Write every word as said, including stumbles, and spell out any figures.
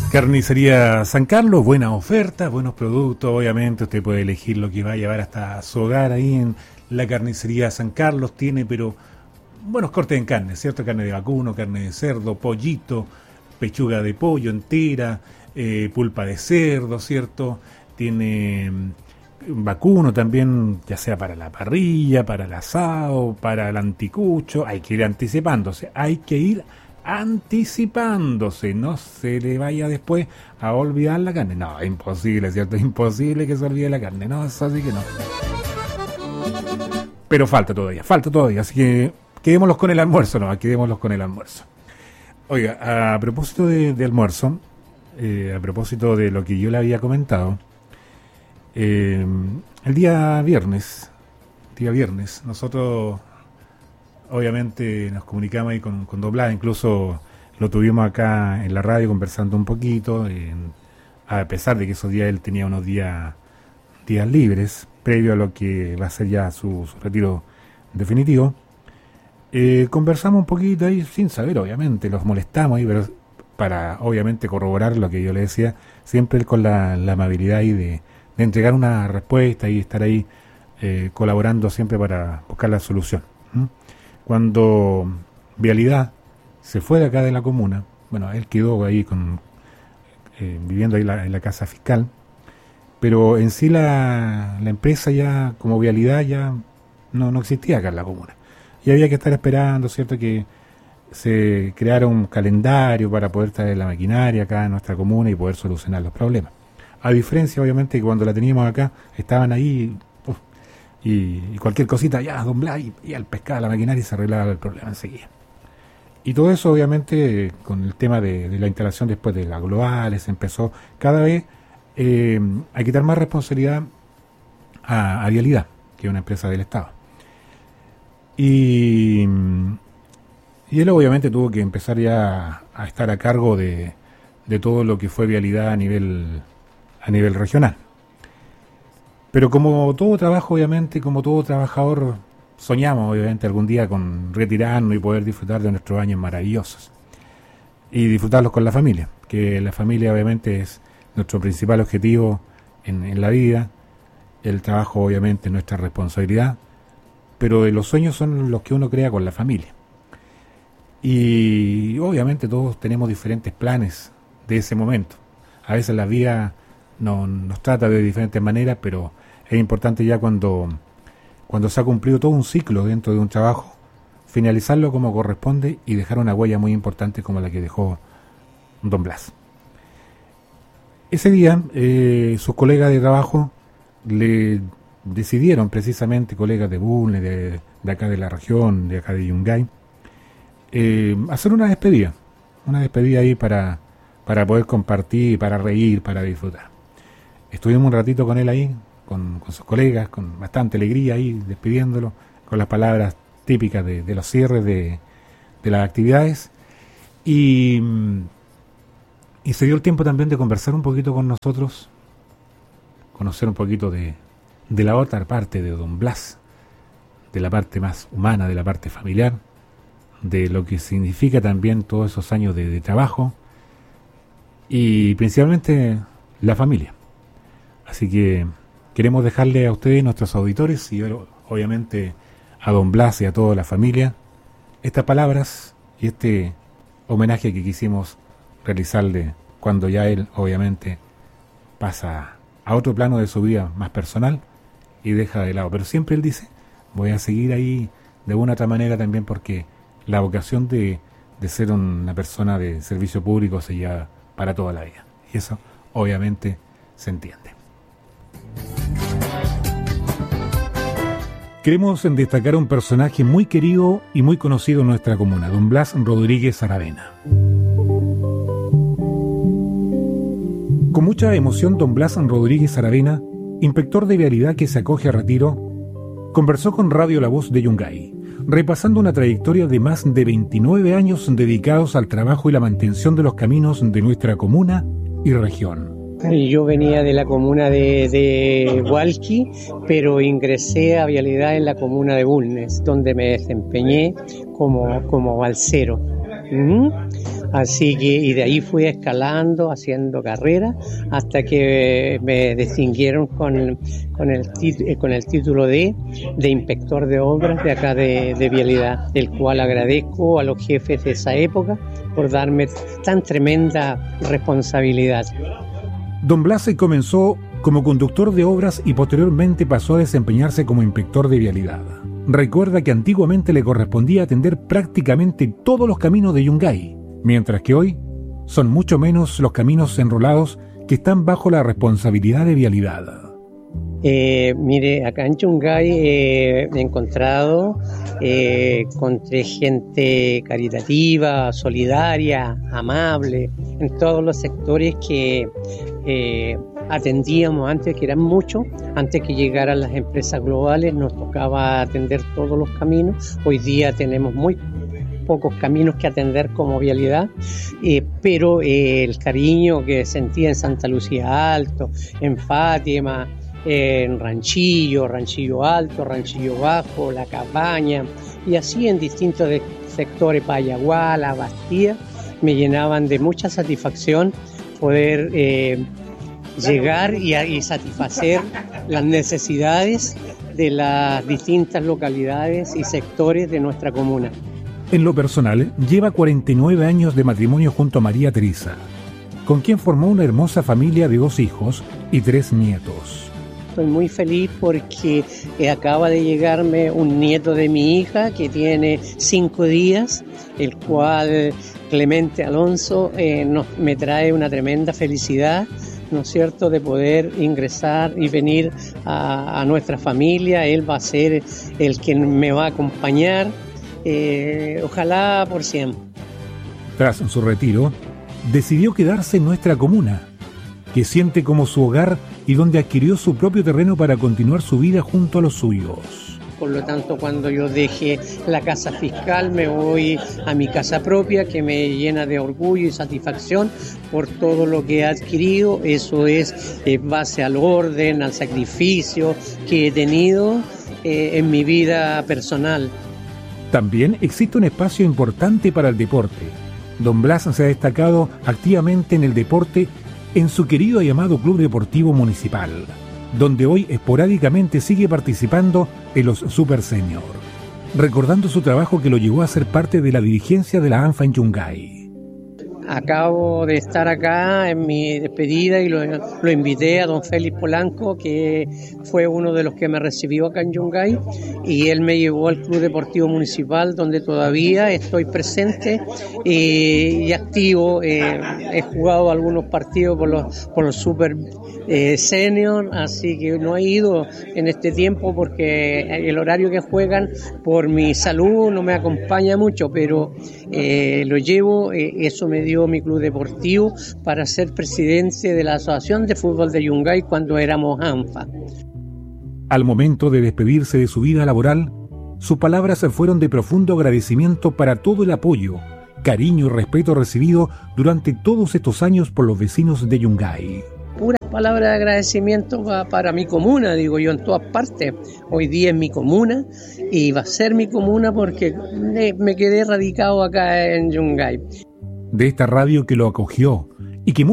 Carnicería San Carlos, buena oferta, buenos productos, obviamente usted puede elegir lo que va a llevar hasta su hogar ahí en la Carnicería San Carlos, tiene pero buenos cortes en carne, ¿cierto? Carne de vacuno, carne de cerdo, pollito, pechuga de pollo entera, eh, pulpa de cerdo, ¿cierto? Tiene vacuno también, ya sea para la parrilla, para el asado, para el anticucho, hay que ir anticipándose, hay que ir anticipándose, no se le vaya después a olvidar la carne. No, es imposible, ¿cierto? Es imposible que se olvide la carne, no, eso sí que no. Pero falta todavía, falta todavía, así que quedémoslos con el almuerzo, no, quedémoslos con el almuerzo. Oiga, a propósito de, de almuerzo, eh, a propósito de lo que yo le había comentado, eh, el día viernes, día viernes, nosotros obviamente nos comunicamos ahí con, con Doblada, incluso lo tuvimos acá en la radio conversando un poquito, en, a pesar de que esos días él tenía unos días, días libres, previo a lo que va a ser ya su, su retiro definitivo. Eh, conversamos un poquito ahí, sin saber, obviamente, los molestamos ahí, pero para, obviamente, corroborar lo que yo le decía, siempre él con la, la amabilidad ahí de, de entregar una respuesta y estar ahí eh, colaborando siempre para buscar la solución. ¿Mm? Cuando Vialidad se fue de acá de la comuna, bueno, él quedó ahí con eh, viviendo ahí la, en la casa fiscal, pero en sí la, la empresa ya, como Vialidad, ya no, no existía acá en la comuna. Y había que estar esperando, ¿cierto?, que se creara un calendario para poder traer la maquinaria acá en nuestra comuna y poder solucionar los problemas. A diferencia, obviamente, que cuando la teníamos acá, estaban ahí... Y, y cualquier cosita, ya, don Blas, y, y al pescar la maquinaria y se arreglaba el problema enseguida. Y todo eso, obviamente, con el tema de, de la instalación después de las globales, empezó cada vez eh, a quitar más responsabilidad a, a Vialidad, que es una empresa del Estado. Y, y él, obviamente, tuvo que empezar ya a, a estar a cargo de, de todo lo que fue Vialidad a nivel, a nivel regional. Pero como todo trabajo, obviamente, como todo trabajador, soñamos, obviamente, algún día con retirarnos y poder disfrutar de nuestros años maravillosos. Y disfrutarlos con la familia, que la familia, obviamente, es nuestro principal objetivo en, en la vida. El trabajo, obviamente, es nuestra responsabilidad. Pero los sueños son los que uno crea con la familia. Y, obviamente, todos tenemos diferentes planes de ese momento. A veces la vida no, nos trata de diferentes maneras, pero es importante ya cuando, cuando se ha cumplido todo un ciclo dentro de un trabajo, finalizarlo como corresponde y dejar una huella muy importante como la que dejó don Blas. Ese día, eh, sus colegas de trabajo le decidieron, precisamente colegas de Bulnes, de, de acá de la región, de acá de Yungay, eh, hacer una despedida, una despedida ahí para, para poder compartir, para reír, para disfrutar. Estuvimos un ratito con él ahí, con, con sus colegas, con bastante alegría ahí, despidiéndolo, con las palabras típicas de, de los cierres de, de las actividades. Y, y se dio el tiempo también de conversar un poquito con nosotros, conocer un poquito de, de la otra parte de don Blas, de la parte más humana, de la parte familiar, de lo que significa también todos esos años de, de trabajo y principalmente la familia. Así que queremos dejarle a ustedes, nuestros auditores, y obviamente a don Blas y a toda la familia, estas palabras y este homenaje que quisimos realizarle cuando ya él, obviamente, pasa a otro plano de su vida más personal y deja de lado. Pero siempre él dice, voy a seguir ahí de una u otra manera también porque la vocación de, de ser una persona de servicio público se lleva para toda la vida. Y eso, obviamente, se entiende. Queremos destacar un personaje muy querido y muy conocido en nuestra comuna, don Blas Rodríguez Aravena. Con mucha emoción, don Blas Rodríguez Aravena, inspector de vialidad que se acoge a retiro, conversó con Radio La Voz de Yungay, repasando una trayectoria de más de veintinueve años dedicados al trabajo y la mantención de los caminos de nuestra comuna y región. Yo venía de la comuna de, de Hualqui, pero ingresé a Vialidad en la comuna de Bulnes, donde me desempeñé como, como balsero. ¿Mm? Así que, y de ahí fui escalando, haciendo carrera, hasta que me distinguieron con, con, el, con el título de, de inspector de obras de acá de, de Vialidad, el cual agradezco a los jefes de esa época por darme tan tremenda responsabilidad. Don Blasi comenzó como conductor de obras y posteriormente pasó a desempeñarse como inspector de vialidad. Recuerda que antiguamente le correspondía atender prácticamente todos los caminos de Yungay, mientras que hoy son mucho menos los caminos enrolados que están bajo la responsabilidad de vialidad. Eh, mire, acá en Yungay eh, he encontrado eh, encontré gente caritativa, solidaria, amable, en todos los sectores que eh, atendíamos antes, que eran muchos, antes que llegaran las empresas globales, nos tocaba atender todos los caminos. Hoy día tenemos muy pocos caminos que atender como vialidad, eh, pero eh, el cariño que sentía en Santa Lucía Alto, en Fátima, en Ranchillo, Ranchillo Alto, Ranchillo Bajo, La Cabaña, y así en distintos de sectores, Payaguala, Bastía, me llenaban de mucha satisfacción poder eh, llegar y, y satisfacer las necesidades de las distintas localidades y sectores de nuestra comuna. En lo personal, lleva cuarenta y nueve años de matrimonio junto a María Teresa, con quien formó una hermosa familia de dos hijos y tres nietos. Estoy muy feliz porque eh, acaba de llegarme un nieto de mi hija que tiene cinco días, el cual Clemente Alonso eh, nos, me trae una tremenda felicidad, ¿no es cierto?, de poder ingresar y venir a, a nuestra familia. Él va a ser el que me va a acompañar, eh, ojalá por siempre. Tras su retiro, decidió quedarse en nuestra comuna, que siente como su hogar y donde adquirió su propio terreno para continuar su vida junto a los suyos. Por lo tanto, cuando yo deje la casa fiscal, me voy a mi casa propia, que me llena de orgullo y satisfacción por todo lo que he adquirido. Eso es en base al orden, al sacrificio que he tenido eh, en mi vida personal. También existe un espacio importante para el deporte. Don Blas se ha destacado activamente en el deporte en su querido y amado Club Deportivo Municipal, donde hoy esporádicamente sigue participando en los Super Senior, recordando su trabajo que lo llevó a ser parte de la dirigencia de la ANFA en Yungay. Acabo de estar acá en mi despedida y lo, lo invité a don Félix Polanco, que fue uno de los que me recibió acá en Yungay, y él me llevó al Club Deportivo Municipal, donde todavía estoy presente eh, y activo. Eh, he jugado algunos partidos por los, por los Super eh, Senior, así que no he ido en este tiempo porque el horario que juegan por mi salud no me acompaña mucho, pero eh, lo llevo, eh, eso me dio mi club deportivo para ser presidente de la Asociación de Fútbol de Yungay cuando éramos ANFA. Al momento de despedirse de su vida laboral, sus palabras fueron de profundo agradecimiento para todo el apoyo, cariño y respeto recibido durante todos estos años por los vecinos de Yungay. Pura palabra de agradecimiento va para mi comuna, digo yo, en todas partes. Hoy día es mi comuna y va a ser mi comuna porque me quedé radicado acá en Yungay. De esta radio que lo acogió y que